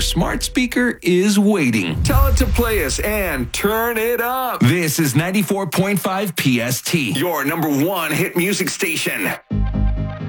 smart speaker is waiting. Tell it to play us and turn it up. This is 94.5 PST, your number one hit music station.